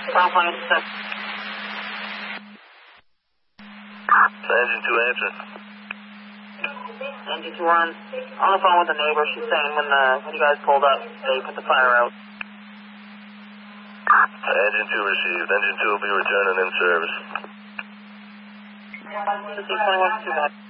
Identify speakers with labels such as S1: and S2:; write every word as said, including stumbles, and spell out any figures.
S1: Qualifying six.
S2: Engine two answer.
S1: Engine two on. On the phone with the neighbor. She's saying when the when you guys pulled up, they put the fire out.
S2: Engine two received. Engine two will be returning in service.
S1: fifteen twenty-one, two bad.